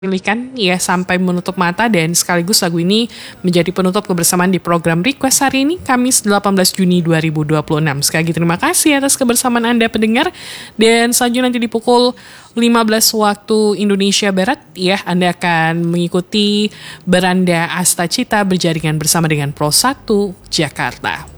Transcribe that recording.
pilihkan ya sampai menutup mata, dan sekaligus lagu ini menjadi penutup kebersamaan di program Request hari ini Kamis 18 Juni 2026. Sekali lagi terima kasih atas kebersamaan Anda pendengar, dan selanjutnya nanti di pukul 15 waktu Indonesia Barat ya Anda akan mengikuti Beranda Astacita berjaringan bersama dengan Pro 1 Jakarta.